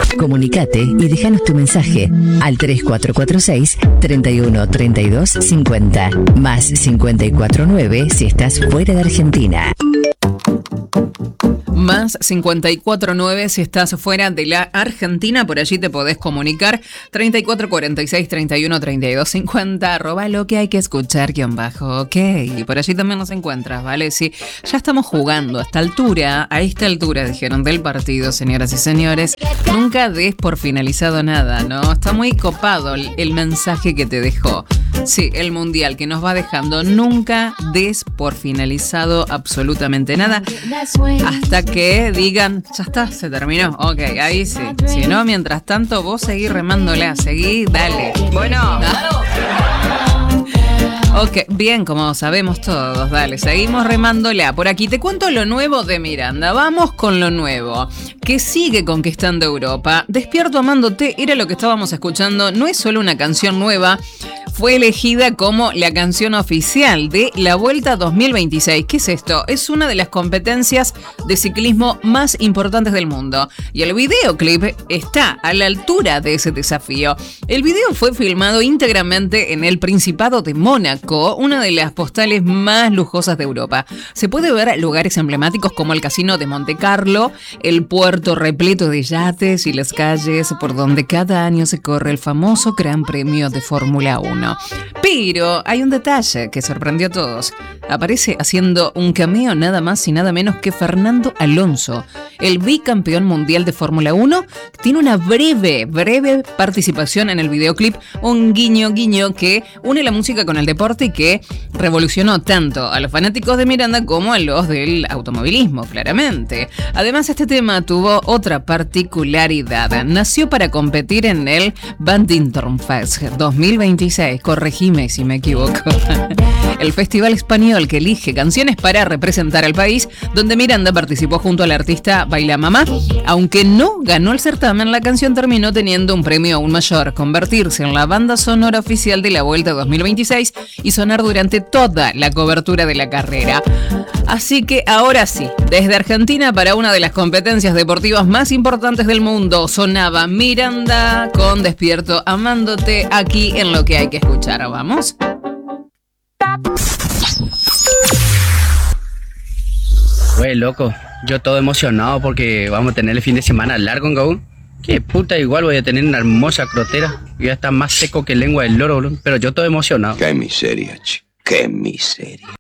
Comunicate y déjanos tu mensaje al 3446 31 32 50 más 549 si estás fuera de Argentina. Más 549 si estás fuera de la Argentina, por allí te podés comunicar 3446 31 32 50 arroba lo que hay que escuchar _ ok, y por allí también nos encuentras, ¿vale? Sí, ya estamos jugando a esta altura dijeron del partido, señoras y señores, nunca des por finalizado nada, ¿no? Está muy copado el mensaje que te dejó. Sí, el mundial que nos va dejando, nunca des por finalizado absolutamente nada hasta que digan, ya está, se terminó. Ok, ahí sí. Si no, mientras tanto, vos seguí remándola, seguí, dale. Bueno. Ok, bien, como sabemos todos, dale, seguimos remándola. Por aquí te cuento lo nuevo de Miranda. Vamos con lo nuevo, que sigue conquistando Europa. Despierto amándote era lo que estábamos escuchando. No es solo una canción nueva, fue elegida como la canción oficial de la Vuelta 2026. ¿Qué es esto? Es una de las competencias de ciclismo más importantes del mundo. Y el videoclip está a la altura de ese desafío. El video fue filmado íntegramente en el Principado de Mónaco, una de las postales más lujosas de Europa. Se puede ver lugares emblemáticos como el Casino de Monte Carlo, el puerto repleto de yates y las calles por donde cada año se corre el famoso Gran Premio de Fórmula 1. Pero hay un detalle que sorprendió a todos. Aparece haciendo un cameo nada más y nada menos que Fernando Alonso, el bicampeón mundial de Fórmula 1. Tiene una breve participación en el videoclip, un guiño que une la música con el deporte y que revolucionó tanto a los fanáticos de Miranda como a los del automovilismo, claramente. Además, este tema tuvo otra particularidad. Nació para competir en el Bantington Fest 2026. Corregime si me equivoco. El festival español que elige canciones para representar al país, donde Miranda participó junto al artista Baila Mamá. Aunque no ganó el certamen, la canción terminó teniendo un premio aún mayor: convertirse en la banda sonora oficial de la Vuelta 2026 y sonar durante toda la cobertura de la carrera. Así que ahora sí, desde Argentina para una de las competencias deportivas más importantes del mundo, sonaba Miranda con Despierto amándote aquí en Lo que hay que escuchar. ¿Vamos? Güey, loco, yo todo emocionado porque vamos a tener el fin de semana largo en Gaúl. Qué puta, igual voy a tener una hermosa crotera. Ya está más seco que lengua del loro, bro. Pero yo todo emocionado. Qué miseria, chico. Qué miseria.